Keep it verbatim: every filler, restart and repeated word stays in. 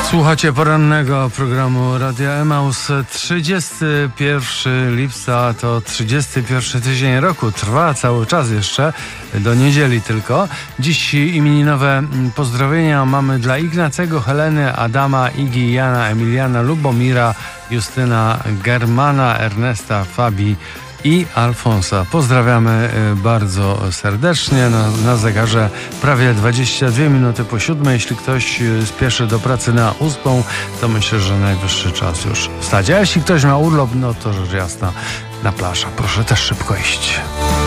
Słuchacie porannego programu Radia Emaus. trzydziestego pierwszego lipca to trzydziesty pierwszy tydzień roku. Trwa cały czas jeszcze, do niedzieli tylko. Dziś imieninowe pozdrowienia mamy dla Ignacego, Heleny, Adama, Igi, Jana, Emiliana, Lubomira, Justyna, Germana, Ernesta, Fabii i Alfonsa. Pozdrawiamy bardzo serdecznie. Na, na zegarze prawie dwadzieścia dwie minuty po siódmej. Jeśli ktoś spieszy do pracy na ósmą, to myślę, że najwyższy czas już wstać. A jeśli ktoś ma urlop, no to rzecz jasna, na plażę. Proszę też szybko iść.